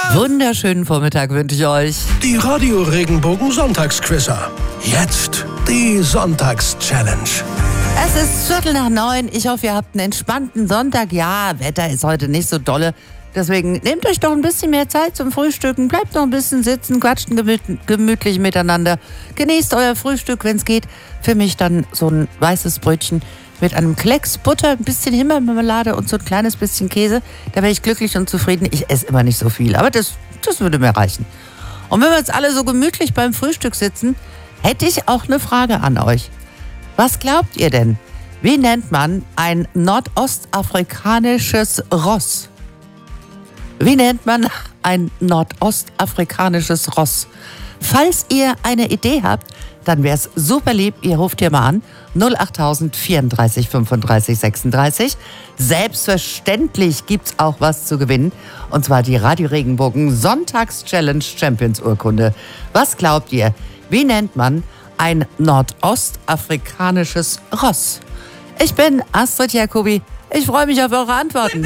Wunderschönen Vormittag wünsche ich euch. Die Radio Regenbogen Sonntagsquizzer. Jetzt die Sonntagschallenge. Es ist 8:45. Ich hoffe, ihr habt einen entspannten Sonntag. Ja, Wetter ist heute nicht so dolle. Deswegen nehmt euch doch ein bisschen mehr Zeit zum Frühstücken. Bleibt noch ein bisschen sitzen, quatscht gemütlich miteinander. Genießt euer Frühstück, wenn es geht. Für mich dann so ein weißes Brötchen mit einem Klecks Butter, ein bisschen Himbeermarmelade und so ein kleines bisschen Käse. Da wäre ich glücklich und zufrieden. Ich esse immer nicht so viel, aber das würde mir reichen. Und wenn wir jetzt alle so gemütlich beim Frühstück sitzen, hätte ich auch eine Frage an euch. Was glaubt ihr denn? Wie nennt man ein nordostafrikanisches Ross? Wie nennt man ein nordostafrikanisches Ross? Falls ihr eine Idee habt, dann wäre es super lieb, ihr ruft hier mal an. 08000 34 35 36. Selbstverständlich gibt's auch was zu gewinnen. Und zwar die Radio Regenbogen Sonntagschallenge Champions Urkunde. Was glaubt ihr? Wie nennt man ein nordostafrikanisches Ross? Ich bin Astrid Jacobi. Ich freue mich auf eure Antworten.